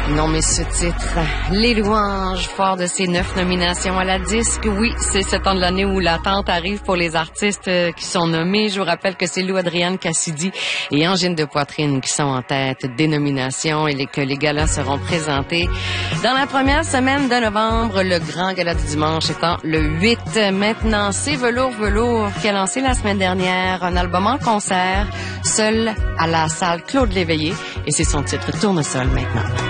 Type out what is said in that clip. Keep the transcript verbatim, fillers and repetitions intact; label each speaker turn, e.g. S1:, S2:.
S1: Non, mais ce titre, Les Louanges, fort de ses neuf nominations à la disque. Oui, c'est ce temps de l'année où l'attente arrive pour les artistes qui sont nommés. Je vous rappelle que c'est Lou Adrienne Cassidy et Angine de Poitrine qui sont en tête des nominations et que les galas seront présentés dans la première semaine de novembre, le grand gala du dimanche étant le huit. Maintenant, c'est Velours Velours qui a lancé la semaine dernière un album en concert, seul à la salle Claude Léveillé, et c'est son titre Tournesol maintenant.